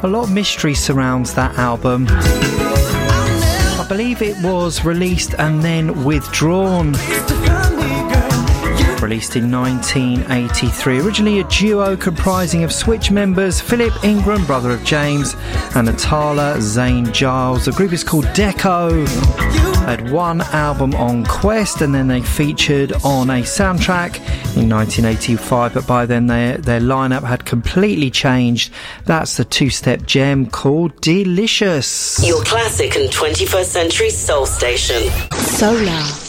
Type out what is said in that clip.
A lot of mystery surrounds that album. I believe it was released and then withdrawn. Released in 1983. Originally a duo comprising of Switch members Philip Ingram, brother of James, and Atala Zane Giles. The group is called Deco. Had one album on Quest, and then they featured on a soundtrack in 1985, but by then their lineup had completely changed. That's the two-step gem called Delicious. Your classic and 21st century soul station. Solar.